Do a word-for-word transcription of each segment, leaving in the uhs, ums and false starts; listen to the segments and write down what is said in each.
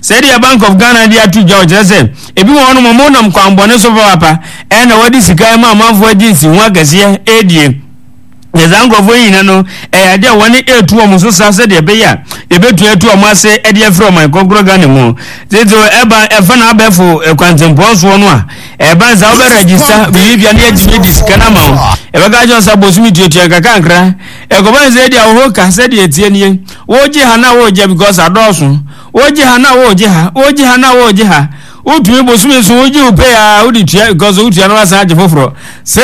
said the Bank of Ghana dia to George say ebi won no mo nam kwambone so papa e na wadi sika ma manfo agency ho agase edie Nezangofo yin no e ade woni etu omo so sa se de be ya e betu etu omo ase e de afro man kokro Ghana mu tito eba e fa na abefo e kwantempo so no a e ba za obe register bi bia na ejime disika na ma e ba ga jo sa bosumi tietie kaka nkra e go ban se de wo ka se de etie nie wo ji ha na wo je because adoso wo ji ha na wo ji ha wo ji ha na wo ji ha utumi bosumi so wo ji upe ya udi tia because utia no asa je foforo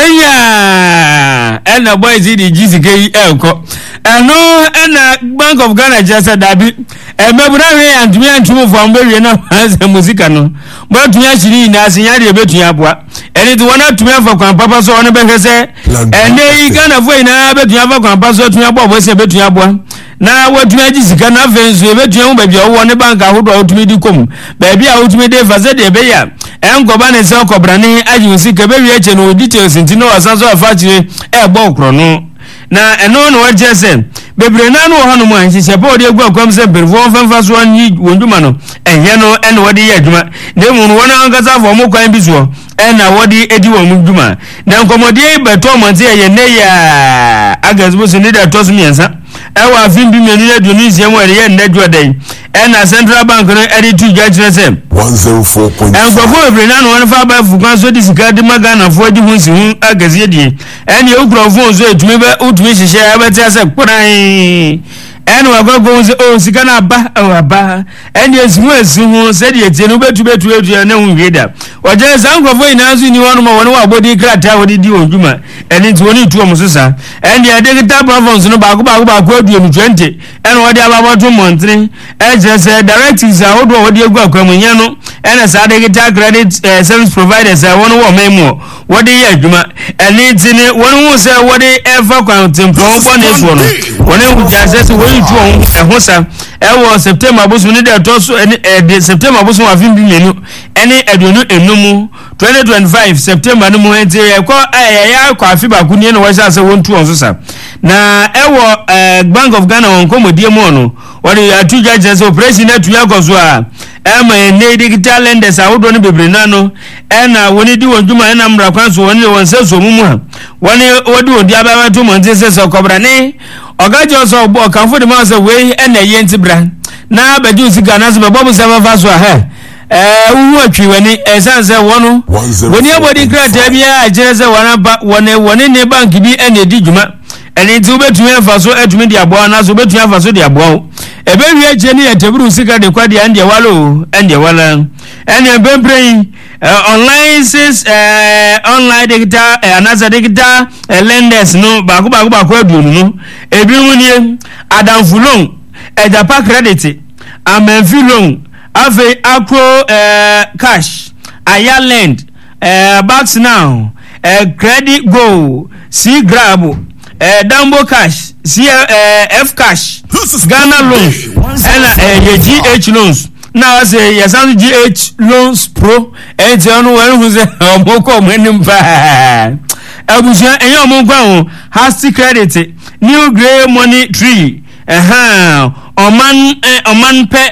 senya ena boys di gisike enko eno ena Bank of Ghana just dabi e mebura we antumi antumi fo ambewie na asa musika no bo tunya chiri na asenya de betunya boa eni de wona tumi afa kwan papa so wona behese ene yi Ghana fo ina betunya afa kwan papa so tunya boa bo se betunya boa na watunya gisika na fenso betunya ho baabi wo ne bank ahodo otumi di kom baabi a otumi de fa se de be ya enkoba ne se okobrane aji usika be wie eche no details ntino wasanso afachire e gbo okro no na eno no waje se bebre na no hono mu anchi se pa odi egu akwam se berfo fanfa so anyi wonduma no ehye no ene wodi ye adwuma de mu no wona ankasa fo mo kwan bi so ena wodi edi wo mu dwuma na nkomodi beto monte ye ne ya agazbo se ne da tosu miensa ewa afin bi menu na doni se mo ye ndadwo dai ena Central Bank no edi tu judge se one oh four point five enfofo bebre na no wona fa ba fukwan so di sika di magana fo di hu si hu agazie die ene ukrofo so etumi be utumi hihye abeti ase kran ene wagogo se o sika na ba aba ene esimu esimu se di etie no betu betu etu na hu wieda oje sankrofo ina azu ni wono mo wona wa bodi krata wodi di odwuma ene ti woni tu omususa ene ade kita province no ba ko ba ko ba ko aduonu twenty ene wodi ababoto montre eje se directives a wodo wodi egu akwamunya no ene sa ade kita credit uh, service providers a wono wo memo wodi ye adwuma ene ti ne wono hu se wodi ever contempo bone so no wono hu jase se woni tu on ehosa ewo September bosu ni de to so ene de September bosu wa fin bi menu ene aduonu enumu twenty twenty-five September no mu enti e ko eh ya kwa afi ba kuni ne wo sha se won tu on so sa na ewo uh, Bank of Ghana won komodie mu no wodi atu judge so president tu yakoso a ema ne digital lenders awodo no bebre na no ena woni di wonjuma ena mra kwanso woni won se so mu mu ha woni wodi wodi ababa to monte se so kobra ne ogajo so bo kanfo de ma se we ena ye ntibra na baju sika na se bobu se ma fa so ha eh wu atwi wani esanse wono woni abodi krata bia agire se wana ba woni woni ne bank bi ena di djuma eni ti obetu enfa so etumi di abo na so obetu enfa so di abo ebe wi eje ni eteburu sika de kwadi ande walo ande wala eni bembrei uh, online says uh, online digital uh, another digital uh, lenders no ba ko ba ko ba ko aduonu no ebi woni adamfu loan ejapa credit amenfi loan afi akro uh, cash aya lend uh, banks now uh, credit go see grab eh Dambo cash C eh F cash Ghana loans and eh G H loans now say yes and G H loans pro and on one who say omoko menim pa abusia enyo omoko hasty credit new grey money tree eh oman oman pe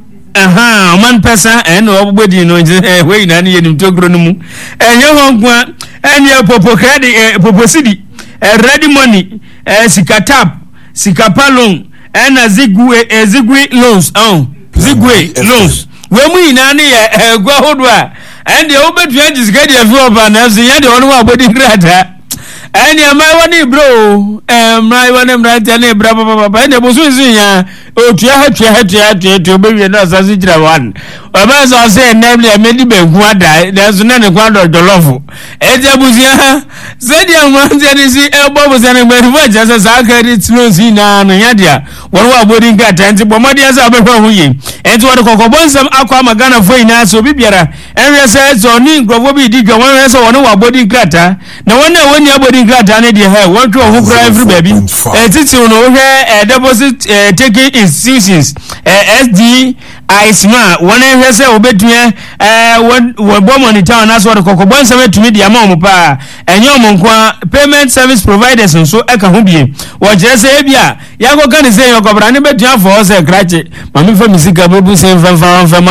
aha oman pesa en obodi no eh we na ni yenim togro no mu enyo honkwa enyo popo credit popo city ready money eh sikatap sikapalon ena zigwe eh, zigwe loans oh zigwe loans we mu ina ne eh gwa hodwa ende obetu age sikadi afi oba na so ya de ono wa body grata ene amai woni bro eh mai woni mrata ne bra papa papa ene bosu ya otua hatua hatua hatua obewie na asase jira wan oba so say nemle amedi benku ada na so na ne kwa do jolofo eje busia zedi amwanze ni si ebo busia ne gberu wa jase sa credit loans na no yadia won wa bodi ngata enti bomodi asa abehwa huye enti wode kokobonsam akwa magana foi na so bibiara enwe se so ni ngrofo bi di dwa won se won wa bodi ngata na won na woni abodi ngata ne de ha won twa hu kra every baby etiti no hwe deposit taking institutions S D I S M A won ehwe se obetua eh won bo money town na so de kokobonsam etumi di ama omo pa enyo mo nkwa payment service providers nso eka ho bie wo jere se ebia ya go kan se yo kobra ne betua for se krache mami fa misika bebu se mfa mfa